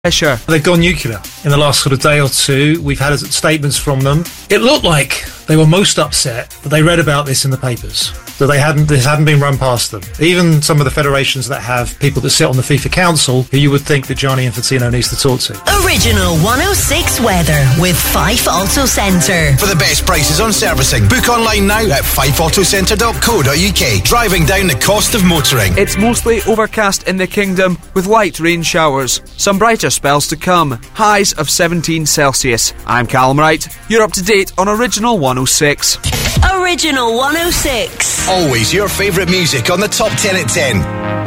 pressure. They've gone nuclear in the last sort of day or two. We've had statements from them. It looked like they were most upset that they read about this in the papers, that this hadn't been run past them. Even some of the federations that have people that sit on the FIFA Council, who you would think that Gianni Infantino needs to talk to. Original 106 weather with Fife Auto Centre. For the best prices on servicing, book online now at fifeautocentre.co.uk. Driving down the cost of motoring. It's mostly overcast in the kingdom with light rain showers. Some brighter spells to come. Highs of 17 Celsius. I'm Callum Wright. You're up to date on Original 106. Original 106. Always your favourite music on the Top 10 at 10.